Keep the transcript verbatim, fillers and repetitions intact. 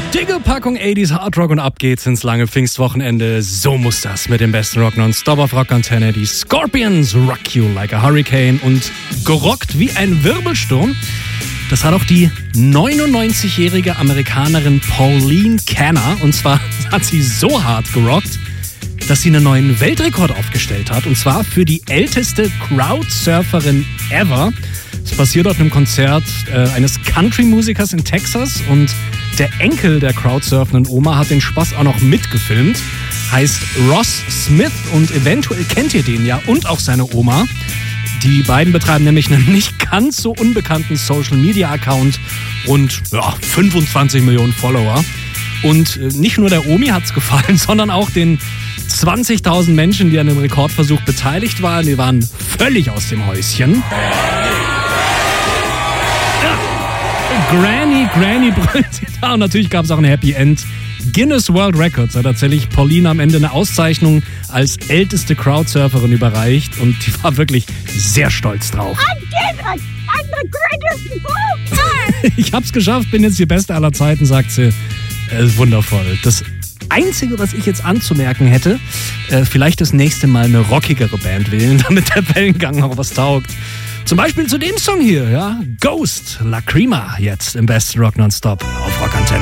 Dicke Packung achtziger Hardrock und ab geht's ins lange Pfingstwochenende. So muss das mit dem besten Rock nonstop auf Rockantenne. Die Scorpions Rock You Like a Hurricane und gerockt wie ein Wirbelsturm. Das hat auch die neunundneunzigjährige Amerikanerin Pauline Canner. Und zwar hat sie so hart gerockt, dass sie einen neuen Weltrekord aufgestellt hat. Und zwar für die älteste Crowdsurferin ever. Es passiert auf einem Konzert äh, eines Country-Musikers in Texas. Und der Enkel der crowdsurfenden Oma hat den Spaß auch noch mitgefilmt. Heißt Ross Smith und eventuell kennt ihr den ja und auch seine Oma. Die beiden betreiben nämlich einen nicht ganz so unbekannten Social-Media-Account und ja, fünfundzwanzig Millionen Follower. Und nicht nur der Omi hat's gefallen, sondern auch den zwanzigtausend Menschen, die an dem Rekordversuch beteiligt waren. Die waren völlig aus dem Häuschen. Ja. Granny, Granny brüllt da und natürlich gab es auch ein Happy End. Guinness World Records hat tatsächlich Pauline am Ende eine Auszeichnung als älteste Crowdsurferin überreicht und die war wirklich sehr stolz drauf. Ich hab's geschafft, bin jetzt die Beste aller Zeiten, sagt sie. Äh, wundervoll. Das Einzige, was ich jetzt anzumerken hätte, äh, vielleicht das nächste Mal eine rockigere Band wählen, damit der Wellengang auch was taugt. Zum Beispiel zu dem Song hier, ja, Ghost, Lacrima, jetzt im besten Rock Nonstop auf Rockantenne.